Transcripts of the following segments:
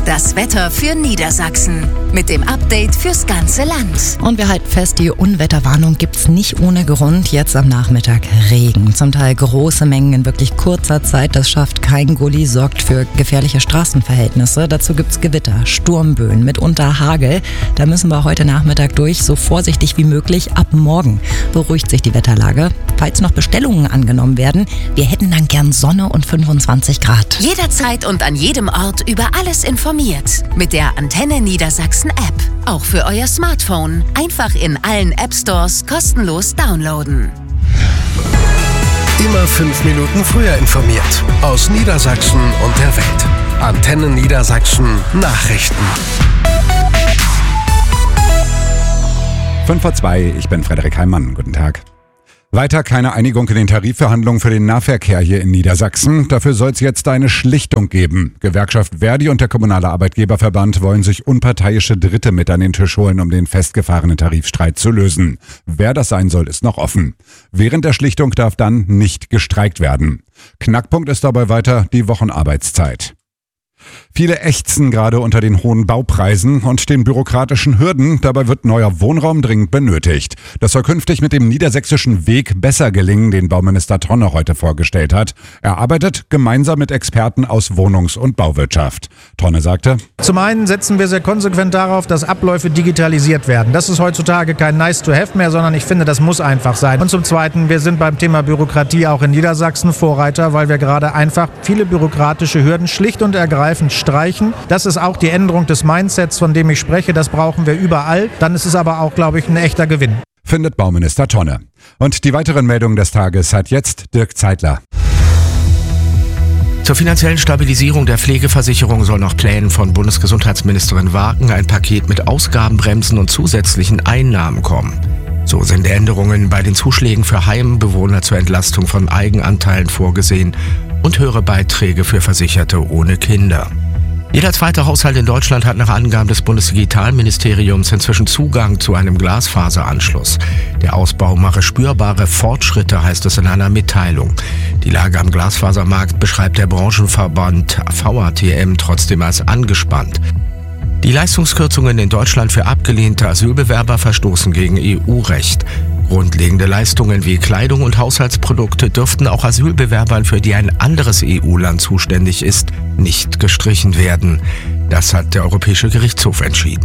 Das Wetter für Niedersachsen mit dem Update fürs ganze Land. Und wir halten fest, die Unwetterwarnung gibt's nicht ohne Grund. Jetzt am Nachmittag Regen. Zum Teil große Mengen in wirklich kurzer Zeit. Das schafft kein Gully, sorgt für gefährliche Straßenverhältnisse. Dazu gibt's Gewitter, Sturmböen, mitunter Hagel. Da müssen wir heute Nachmittag durch, so vorsichtig wie möglich. Ab morgen beruhigt sich die Wetterlage. Falls noch Bestellungen angenommen werden, wir hätten dann gern Sonne und 25 Grad. Jederzeit und an jedem Ort über alles informiert. Mit der Antenne Niedersachsen App. Auch für euer Smartphone. Einfach in allen App Stores kostenlos downloaden. Immer 5 Minuten früher informiert. Aus Niedersachsen und der Welt. Antenne Niedersachsen Nachrichten. 5:02, ich bin Frederik Heimann. Guten Tag. Weiter keine Einigung in den Tarifverhandlungen für den Nahverkehr hier in Niedersachsen. Dafür soll es jetzt eine Schlichtung geben. Gewerkschaft Verdi und der Kommunale Arbeitgeberverband wollen sich unparteiische Dritte mit an den Tisch holen, um den festgefahrenen Tarifstreit zu lösen. Wer das sein soll, ist noch offen. Während der Schlichtung darf dann nicht gestreikt werden. Knackpunkt ist dabei weiter die Wochenarbeitszeit. Viele ächzen gerade unter den hohen Baupreisen und den bürokratischen Hürden. Dabei wird neuer Wohnraum dringend benötigt. Das soll künftig mit dem niedersächsischen Weg besser gelingen, den Bauminister Tonne heute vorgestellt hat. Er arbeitet gemeinsam mit Experten aus Wohnungs- und Bauwirtschaft. Tonne sagte: Zum einen setzen wir sehr konsequent darauf, dass Abläufe digitalisiert werden. Das ist heutzutage kein Nice-to-have mehr, sondern ich finde, das muss einfach sein. Und zum Zweiten, wir sind beim Thema Bürokratie auch in Niedersachsen Vorreiter, weil wir gerade einfach viele bürokratische Hürden schlicht und ergreifend streichen. Das ist auch die Änderung des Mindsets, von dem ich spreche. Das brauchen wir überall. Dann ist es aber auch, glaube ich, ein echter Gewinn. Findet Bauminister Tonne. Und die weiteren Meldungen des Tages hat jetzt Dirk Zeitler. Zur finanziellen Stabilisierung der Pflegeversicherung soll nach Plänen von Bundesgesundheitsministerin Wagen ein Paket mit Ausgabenbremsen und zusätzlichen Einnahmen kommen. So sind Änderungen bei den Zuschlägen für Heimbewohner zur Entlastung von Eigenanteilen vorgesehen und höhere Beiträge für Versicherte ohne Kinder. Jeder zweite Haushalt in Deutschland hat nach Angaben des Bundesdigitalministeriums inzwischen Zugang zu einem Glasfaseranschluss. Der Ausbau mache spürbare Fortschritte, heißt es in einer Mitteilung. Die Lage am Glasfasermarkt beschreibt der Branchenverband VATM trotzdem als angespannt. Die Leistungskürzungen in Deutschland für abgelehnte Asylbewerber verstoßen gegen EU-Recht. Grundlegende Leistungen wie Kleidung und Haushaltsprodukte dürften auch Asylbewerbern, für die ein anderes EU-Land zuständig ist, nicht gestrichen werden. Das hat der Europäische Gerichtshof entschieden.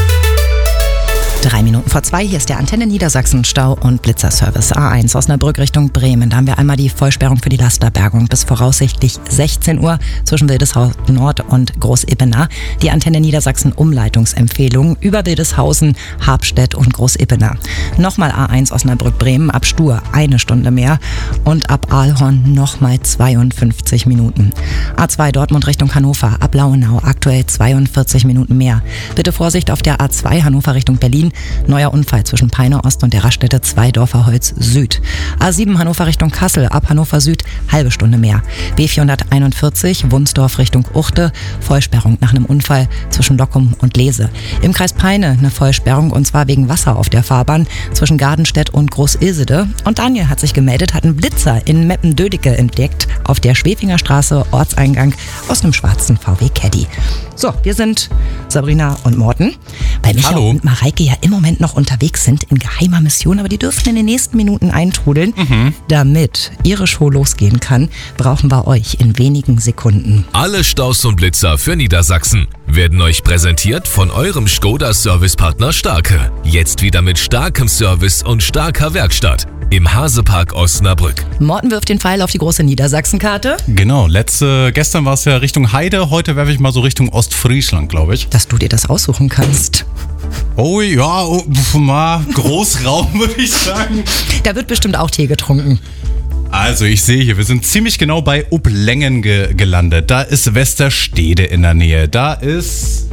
2:03, hier ist der Antenne Niedersachsen Stau- und Blitzerservice A1 Osnabrück Richtung Bremen. Da haben wir einmal die Vollsperrung für die Lasterbergung bis voraussichtlich 16 Uhr zwischen Wildeshausen Nord und Großippener. Die Antenne Niedersachsen Umleitungsempfehlung über Wildeshausen, Habstedt und Großippener. Nochmal A1 Osnabrück Bremen ab Stur 1 Stunde mehr und ab Aalhorn nochmal 52 Minuten. A2 Dortmund Richtung Hannover ab Lauenau aktuell 42 Minuten mehr. Bitte Vorsicht auf der A2 Hannover Richtung Berlin. Neuer Unfall zwischen Peine Ost und der Raststätte Zweidorferholz Süd. A7 Hannover Richtung Kassel, ab Hannover Süd, halbe Stunde mehr. B441 Wunsdorf Richtung Uchte, Vollsperrung nach einem Unfall zwischen Lockum und Lese. Im Kreis Peine eine Vollsperrung und zwar wegen Wasser auf der Fahrbahn zwischen Gardenstedt und Groß-Ilsede. Und Daniel hat sich gemeldet, hat einen Blitzer in Meppen-Dödicke entdeckt auf der Schwefinger Straße, Ortseingang aus einem schwarzen VW Caddy. So, wir sind Sabrina und Morten, weil Micha und Mareike ja im Moment noch unterwegs sind in geheimer Mission, aber die dürfen in den nächsten Minuten eintrudeln. Damit ihre Show losgehen kann, brauchen wir euch in wenigen Sekunden. Alle Staus und Blitzer für Niedersachsen werden euch präsentiert von eurem Škoda-Servicepartner Starke. Jetzt wieder mit starkem Service und starker Werkstatt im Hasepark Osnabrück. Morten wirft den Pfeil auf die große Niedersachsenkarte. Genau, gestern war es ja Richtung Heide, heute werfe ich mal so Richtung Ostfriesland, glaube ich. Dass du dir das aussuchen kannst. Oh ja, mal Großraum, würde ich sagen. Da wird bestimmt auch Tee getrunken. Also ich sehe hier, wir sind ziemlich genau bei Uplengen gelandet. Da ist Westerstede in der Nähe. Da ist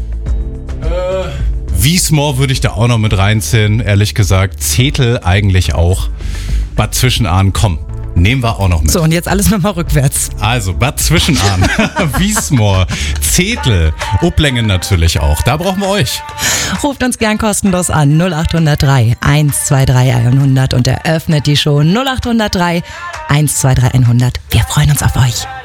Wiesmoor würde ich da auch noch mit reinziehen, ehrlich gesagt. Zetel eigentlich auch. Bad Zwischenahn, komm, nehmen wir auch noch mit. So, und jetzt alles nochmal rückwärts. Also Bad Zwischenahn, Wiesmoor, Zetel, Uplengen natürlich auch. Da brauchen wir euch. Ruft uns gern kostenlos an 0803 123 100 und eröffnet die Show 0803 123 100. Wir freuen uns auf euch.